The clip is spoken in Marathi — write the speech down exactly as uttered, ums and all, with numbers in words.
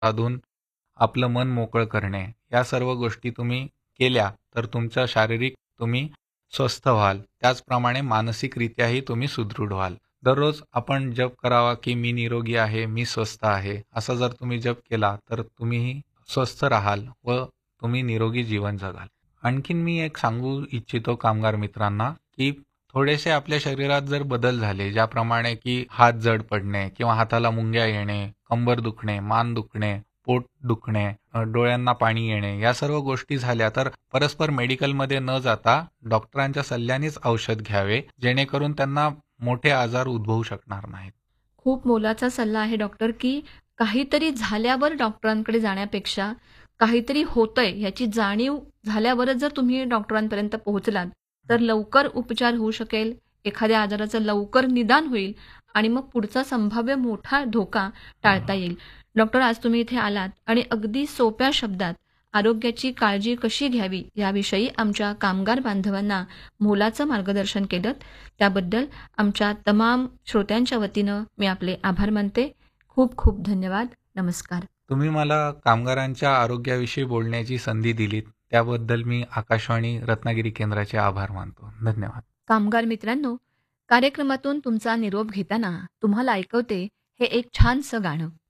साधून आपलं मन मोकळं करणे, या सर्व गोष्टी तुम्ही केल्या तर तुमचं शारीरिक तुम्ही स्वस्थ व्हाल. त्याचप्रमाणे मानसिकरित्याही तुम्ही सुदृढ व्हाल. दररोज आपण जप करावा की मी निरोगी आहे, मी स्वस्थ आहे. असा जर तुम्ही जप केला तर तुम्हीही स्वस्थ राहाल व तुम्ही निरोगी जीवन जगाल. आणखीन मी एक सांगू इच्छितो कामगार मित्रांना, की थोडेसे आपल्या शरीरात जर बदल झाले, ज्याप्रमाणे की हात जड पडणे किंवा हाताला मुंग्या येणे, कंबर दुखणे, मान दुखणे, पोट दुखणे, अ, डोळ्यांना पाणी येणे, या सर्व गोष्टी झाल्या तर परस्पर मेडिकलमध्ये न जाता डॉक्टरांच्या सल्ल्यानेच औषध घ्यावे, जेणेकरून त्यांना मोठे आजार उद्भवू शकणार नाहीत. खूप मोलाचा सल्ला आहे डॉक्टर, की काहीतरी झाल्यावर डॉक्टरांकडे जाण्यापेक्षा काहीतरी होतंय ह्याची जाणीव झाल्यावरच जर तुम्ही डॉक्टरांपर्यंत पोहोचलात, तर लवकर उपचार होऊ शकेल, एखाद्या आजाराचं लवकर निदान होईल आणि मग पुढचा संभाव्य मोठा धोका टाळता येईल. डॉक्टर, आज तुम्ही इथे आलात आणि अगदी सोप्या शब्दात आरोग्याची काळजी कशी घ्यावी याविषयी आमच्या कामगार बांधवांना मोलाचं मार्गदर्शन केलंत. त्याबद्दल आमच्या तमाम श्रोत्यांच्या वतीनं मी आपले आभार मानते. खूप खूप धन्यवाद. नमस्कार. तुम्ही मला कामगारांच्या आरोग्याविषयी बोलण्याची संधी दिलीत, त्याबद्दल मी आकाशवाणी रत्नागिरी केंद्राचे आभार मानतो. धन्यवाद. कामगार मित्रांनो, कार्यक्रमातून तुमचा निरोप घेताना तुम्हाला ऐकवते हे एक छानसं गाणं.